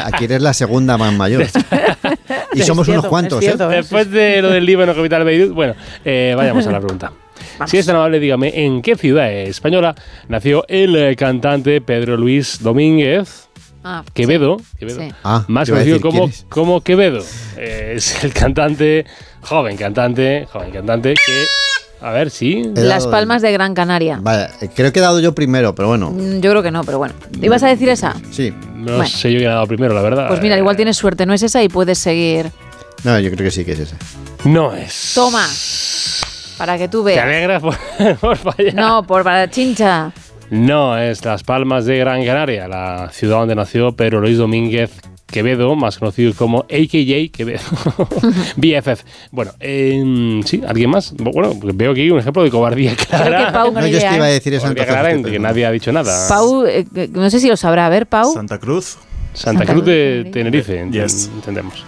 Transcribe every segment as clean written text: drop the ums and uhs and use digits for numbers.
aquí eres la segunda más mayor. Y somos cierto, unos cuantos, es cierto, Después de lo del Líbano, capital de Beirut, bueno, vayamos a la pregunta. Vamos. Si es tan amable, dígame, ¿en qué ciudad española nació el cantante Pedro Luis Domínguez Quevedo? Quevedo. Sí. Más te iba a conocido decir, como Quevedo. Es el joven cantante que... A ver, sí. He Las dado- Palmas de Gran Canaria. Vaya, creo que he dado yo primero, pero bueno, Yo creo que no, pero bueno. ¿Ibas a decir esa? sí. No Bueno. sé yo quién ha dado primero, la verdad. Pues mira, igual tienes suerte, no es esa y puedes seguir. No, yo creo que sí que es esa. No es. Toma, para que tú ¿Te veas. alegras por fallar? No, para chincha. No, es Las Palmas de Gran Canaria, la ciudad donde nació Pedro Luis Domínguez Quevedo, más conocido como AKJ Quevedo. BFF. Bueno, sí, ¿alguien más? Bueno, veo aquí un ejemplo de cobardía Creo que clara. Pau No, yo es que iba a decir eso Cobardía entonces. clara estoy en que pensando. nadie ha dicho nada. Pau, no sé si lo sabrá. A ver, Pau. Santa Cruz. Santa Cruz de Tenerife, Yes. entendemos.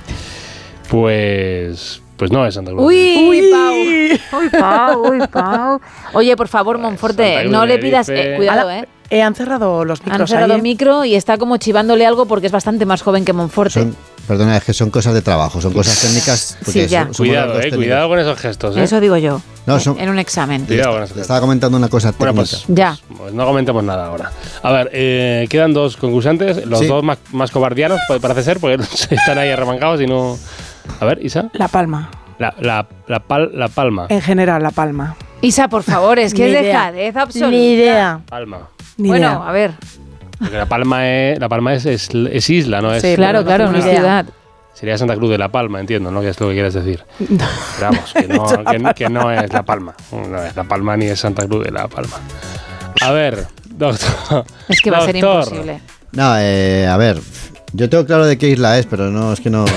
Pues no es Santa Cruz. Uy, Pau. Uy, Pau. Oye, por favor, Santa Monforte, Cruz no de le pidas... Tenerife. cuidado, Ala, han cerrado los micros. Han cerrado ahí, el micro y está como chivándole algo porque es bastante más joven que Monforte. Perdona, es que son cosas de trabajo, son cosas técnicas. Porque Sí, ya. somos los Cuidado, dos técnicos. cuidado con esos gestos. Eso digo yo. No, son- En un examen. Cuidado con esos Te gestos. estaba comentando una cosa Bueno, técnica. pues, Ya. pues no comentemos nada ahora. A ver, quedan dos concursantes, los Sí. dos más cobardianos, parece ser, porque están ahí arremangados y no... A ver, Isa. La Palma. La Palma. En general, La Palma. Isa, por favor, es que Ni es idea. dejadez absoluta. Ni idea. Palma. Ni Bueno, idea. a ver. Porque la Palma es isla, ¿no? Es, Sí, Claro, pero no es idea. ciudad. Sería Santa Cruz de la Palma, entiendo, ¿no? Que es lo que quieres decir. Pero vamos, que no es La Palma. No es La Palma ni es Santa Cruz de la Palma. A ver, doctor. Es que va a ser Doctor. imposible. No, a ver, yo tengo claro de qué isla es, pero no, es que no...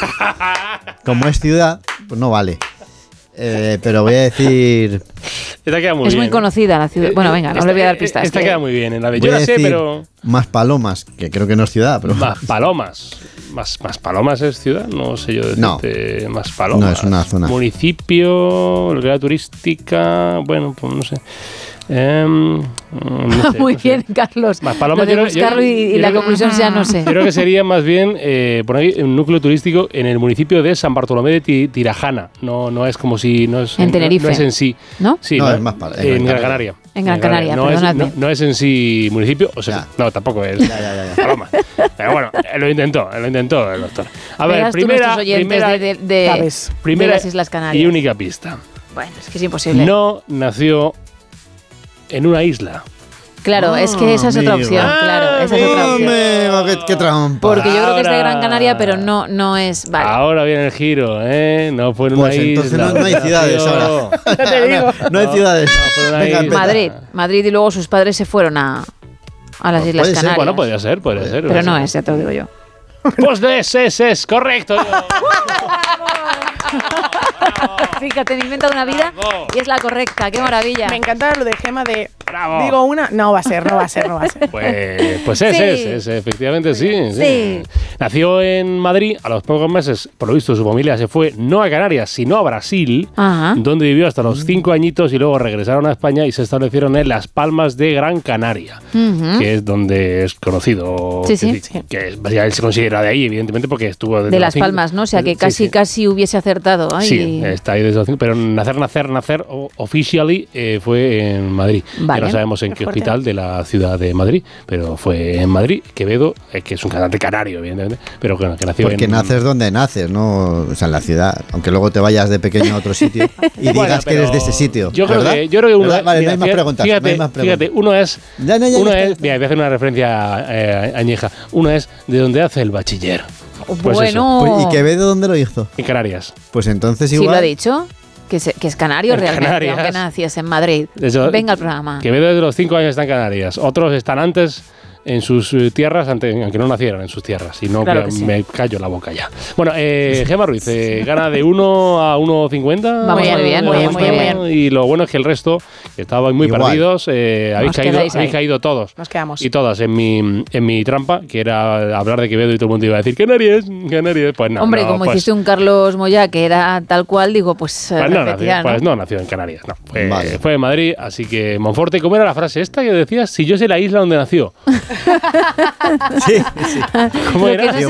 Como es ciudad, pues no vale. Pero voy a decir... Esta queda muy Es bien. muy conocida la ciudad. Bueno, venga, no le voy a dar pistas. Esta que- queda muy bien. En la de Voy yo a la sé, decir pero... Más Palomas, que creo que no es ciudad, pero... Más Palomas. Más Palomas es ciudad, no sé yo decirte. Más Palomas. No, es una zona. Municipio, localidad turística, bueno, pues no sé. No sé, Muy no sé. bien, Carlos. Más Palomas, Lo de yo- buscarlo yo- y yo la creo- conclusión sea no sé. Yo creo que sería más bien por ahí un núcleo turístico en el municipio de San Bartolomé de Tirajana. No es como si no es En Tenerife. No es en sí. ¿No? Sí, No, es más en Gran Canaria. En Gran Canaria, no es, perdonadme. no es en sí municipio, o sea, Ya. no, tampoco es ya. Paloma. Pero bueno, lo intentó el doctor. A ver, Verás tú primera, nuestros oyentes primera, de Sabes. primera las Islas Canarias. y única pista. Bueno, es que es imposible. No nació en una isla. Claro, es que esa es otra amigo. opción. Claro, esa es otra opción. ¡Qué trampa! Porque yo creo que es de Ahora- Gran Canaria, pero no es. Vale. Ahora viene el giro, ¿eh? No fue en Pues una entonces isla. no hay ciudades ahora. Ya te digo. No hay ciudades. fue en una Venga, isla. Madrid y luego sus padres se fueron a las Islas puede ser, Canarias. Bueno, podría ser. Pero no es, ya te lo digo yo. Pues es correcto. Fíjate, me he inventado una vida Bravo. y es la correcta. ¡Qué maravilla! Me encanta lo de Gema de... Bravo. Digo una... No va a ser. Pues Sí. efectivamente sí. Sí. Nació en Madrid, a los pocos meses, por lo visto, su familia se fue no a Canarias, sino a Brasil, Ajá. donde vivió hasta los 5 añitos y luego regresaron a España y se establecieron en Las Palmas de Gran Canaria, Ujú. que es donde es conocido. Sí, sí. Que básicamente se considera de ahí, evidentemente, porque estuvo desde De los Las 5. Palmas, ¿no? O sea que Sí, casi hubiese acertado. Ay. Sí, está ahí desde los 5, pero nacer, officially fue en Madrid. Vale. Ya no sabemos en Qué qué fuerte. hospital de la ciudad de Madrid, pero fue en Madrid. Quevedo, que es un cantante canario, evidentemente, pero que nació Porque en... naces donde naces, ¿no? O sea, en la ciudad. Aunque luego te vayas de pequeño a otro sitio y Bueno, digas que eres pero de ese sitio. Yo creo ¿verdad? que uno... ¿Verdad? Vale, mira, no hay más preguntas. Fíjate, no hay más preguntas. fíjate, uno es... Ya Uno está. es, mira, voy a hacer una referencia añeja. Uno es de donde hace el bachiller. Pues Bueno. Pues, ¿y Quevedo dónde lo hizo? En Canarias. Pues entonces Sí igual... lo ha dicho. Que es canario En realmente, Canarias. aunque naciese en Madrid. De hecho, Venga al programa. Quevedo desde los 5 años está en Canarias. Otros están antes en sus tierras, aunque no nacieron en sus tierras. Y no, Claro que sí. me callo la boca ya. Bueno, Gema Ruiz, gana de 1 a 1.50. Vamos muy bien, muy bien, muy bien. Y lo bueno es que el resto, que estaban muy Igual. perdidos, habéis quedáis ahí. caído todos. Nos quedamos. Y todas en mi trampa, que era hablar de Quevedo y todo el mundo iba a decir Canarias. Pues no. Hombre, no, como pues, hiciste un Carlos Moya que era tal cual, digo, pues, pues no, repetirá, nació, no nació en Canarias, no. Vale. Fue en Madrid, así que Monforte, ¿cómo era la frase esta que decías? Si yo sé la isla donde nació. Sí, ¿Cómo Lo era? que no